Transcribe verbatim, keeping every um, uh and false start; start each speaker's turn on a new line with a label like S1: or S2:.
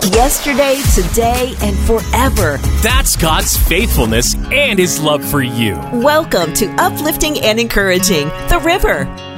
S1: Yesterday, today, and forever.
S2: That's God's faithfulness and His love for you.
S1: Welcome to Uplifting and Encouraging The River.